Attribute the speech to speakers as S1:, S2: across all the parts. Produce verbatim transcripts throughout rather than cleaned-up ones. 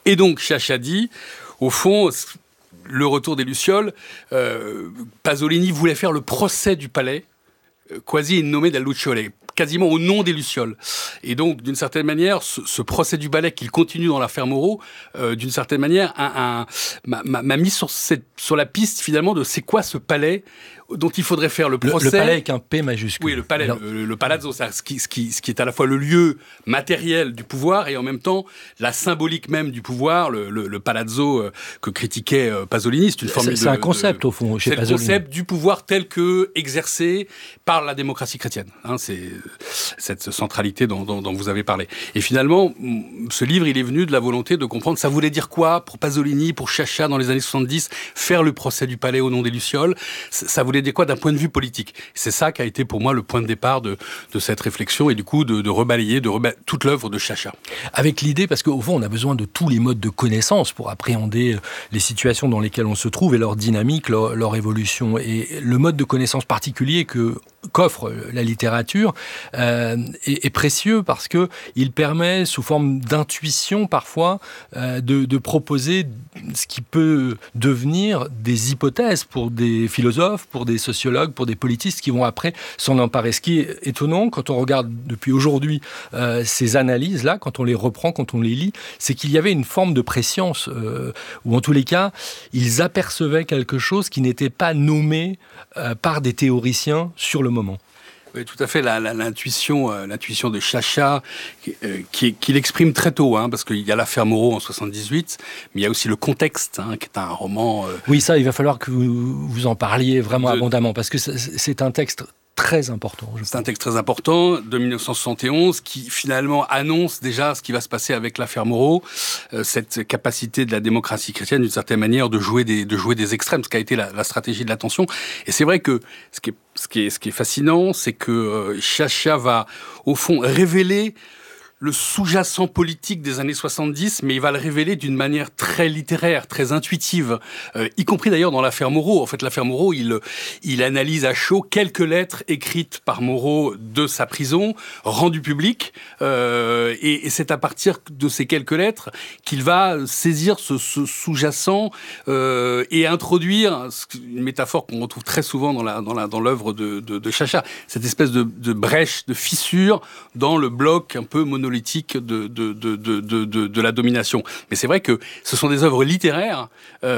S1: Et donc, Sciascia dit, au fond, le retour des Lucioles, euh, Pasolini voulait faire le procès du palais, euh, quasi in nome del Lucciole, quasiment au nom des Lucioles. Et donc, d'une certaine manière, ce, ce procès du ballet qu'il continue dans l'affaire Moreau, euh, d'une certaine manière, un, un, m'a, m'a mis sur, cette, sur la piste, finalement, de c'est quoi ce palais dont il faudrait faire le procès.
S2: Le, le palais avec un P majuscule.
S1: Oui, le palais,
S2: Alors...
S1: le, le palazzo, ça, ce, qui, ce, qui, ce qui est à la fois le lieu matériel du pouvoir et en même temps la symbolique même du pouvoir, le, le, le palazzo euh, que critiquait euh, Pasolini. C'est une forme
S2: c'est,
S1: de...
S2: C'est un concept, de, au fond, chez
S1: c'est
S2: Pasolini.
S1: C'est le concept du pouvoir tel que exercé par la démocratie chrétienne. Hein, c'est cette centralité dont, dont, dont vous avez parlé. Et finalement, ce livre, il est venu de la volonté de comprendre ça voulait dire quoi pour Pasolini, pour Sciascia dans les années soixante-dix, faire le procès du palais au nom des Lucioles. Ça voulait dire quoi d'un point de vue politique. C'est ça qui a été pour moi le point de départ de, de cette réflexion et du coup de, de rebalayer de reba... toute l'œuvre de Sciascia.
S2: Avec l'idée, parce qu'au fond on a besoin de tous les modes de connaissance pour appréhender les situations dans lesquelles on se trouve et leur dynamique, leur, leur évolution. Et le mode de connaissance particulier que qu'offre la littérature euh, est, est précieux parce que il permet, sous forme d'intuition parfois, euh, de, de proposer ce qui peut devenir des hypothèses pour des philosophes, pour des sociologues, pour des politistes qui vont après s'en emparer. Ce qui est étonnant quand on regarde depuis aujourd'hui euh, ces analyses-là, quand on les reprend, quand on les lit, c'est qu'il y avait une forme de préscience, euh, ou en tous les cas, ils apercevaient quelque chose qui n'était pas nommé euh, par des théoriciens sur le moment.
S1: Oui, tout à fait. La, la, l'intuition, euh, l'intuition de Sciascia, euh, qui, qui l'exprime très tôt, hein, parce qu'il y a l'affaire Moreau en soixante-dix-huit, mais il y a aussi Le Contexte, hein, qui est un roman... Euh,
S2: oui, ça, il va falloir que vous, vous en parliez vraiment
S1: de...
S2: abondamment, parce que c'est, c'est un texte très important.
S1: C'est un texte très important de dix-neuf cent soixante et onze qui finalement annonce déjà ce qui va se passer avec l'affaire Moreau, euh, cette capacité de la démocratie chrétienne d'une certaine manière de jouer des, de jouer des extrêmes, ce qui a été la, la stratégie de l'attention. Et c'est vrai que ce qui est, ce qui est, ce qui est fascinant, c'est que euh, Sciascia va au fond révéler le sous-jacent politique des années soixante-dix, mais il va le révéler d'une manière très littéraire, très intuitive, euh, y compris d'ailleurs dans l'affaire Moreau. En fait, l'affaire Moreau, il, il analyse à chaud quelques lettres écrites par Moreau de sa prison, rendues publiques, euh, et, et c'est à partir de ces quelques lettres qu'il va saisir ce, ce sous-jacent euh, et introduire une métaphore qu'on retrouve très souvent dans, la, dans, la, dans l'œuvre de, de, de Sciascia, cette espèce de, de brèche, de fissure dans le bloc un peu monolithique De, de, de, de, de, de, de la domination. Mais c'est vrai que ce sont des œuvres littéraires,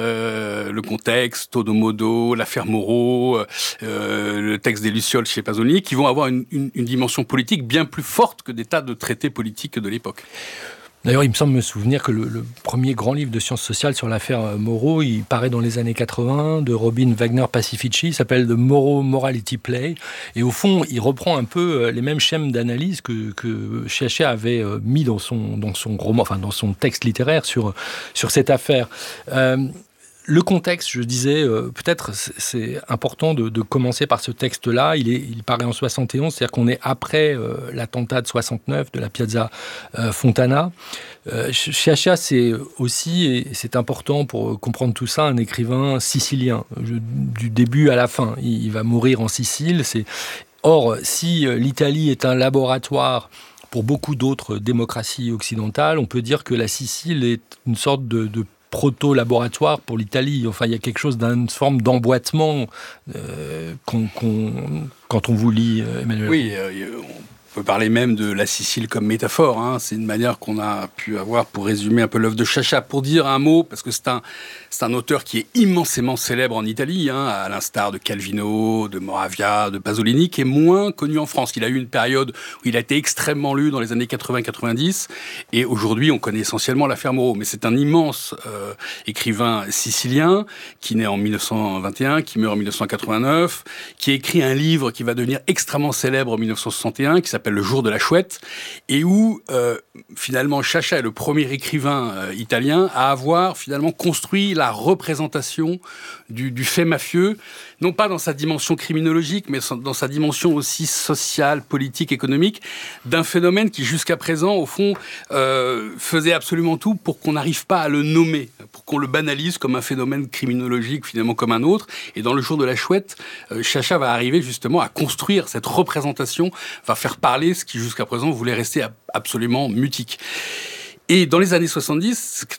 S1: euh, Le Contexte, Todo Modo, l'affaire Moreau, euh, le texte des Lucioles chez Pasolini, qui vont avoir une, une, une dimension politique bien plus forte que des tas de traités politiques de l'époque.
S2: D'ailleurs, il me semble me souvenir que le, le premier grand livre de sciences sociales sur l'affaire Moreau, il paraît dans les années quatre-vingts, de Robin Wagner Pacifici, il s'appelle The Moreau Morality Play. Et au fond, il reprend un peu les mêmes schèmes d'analyse que, que Sciascia avait mis dans son, dans son roman, enfin dans son texte littéraire sur, sur cette affaire. Euh, Le contexte, je disais, euh, peut-être c'est important de, de commencer par ce texte-là. Il, est, il paraît en soixante et onze, c'est-à-dire qu'on est après euh, l'attentat de soixante-neuf de la Piazza euh, Fontana. Euh, Sciascia, c'est aussi, et c'est important pour comprendre tout ça, un écrivain sicilien, je, du début à la fin. Il, il va mourir en Sicile. C'est... Or, si l'Italie est un laboratoire pour beaucoup d'autres démocraties occidentales, on peut dire que la Sicile est une sorte de, de proto-laboratoire pour l'Italie. Enfin, il y a quelque chose d'une forme d'emboîtement euh, qu'on, qu'on, quand on vous lit, Emmanuel.
S1: Oui, euh, on peut parler même de la Sicile comme métaphore. Hein. C'est une manière qu'on a pu avoir pour résumer un peu l'œuvre de Sciascia. Pour dire un mot, parce que c'est un, c'est un auteur qui est immensément célèbre en Italie, hein, à l'instar de Calvino, de Moravia, de Pasolini, qui est moins connu en France. Il a eu une période où il a été extrêmement lu dans les années quatre-vingts quatre-vingt-dix, et aujourd'hui, on connaît essentiellement l'affaire Moreau. Mais c'est un immense euh, écrivain sicilien qui naît en dix-neuf cent vingt et un, qui meurt en dix-neuf cent quatre-vingt-neuf, qui a écrit un livre qui va devenir extrêmement célèbre en dix-neuf cent soixante et un, qui s'appelle Le Jour de la Chouette, et où euh, finalement Sciascia est le premier écrivain euh, italien à avoir finalement construit la représentation du, du fait mafieux, non pas dans sa dimension criminologique, mais dans sa dimension aussi sociale, politique, économique, d'un phénomène qui jusqu'à présent, au fond, euh, faisait absolument tout pour qu'on n'arrive pas à le nommer, pour qu'on le banalise comme un phénomène criminologique, finalement comme un autre. Et dans Le Jour de la Chouette, euh, Sciascia va arriver justement à construire cette représentation, va faire parler ce qui jusqu'à présent voulait rester absolument mutique. Et dans les années soixante-dix,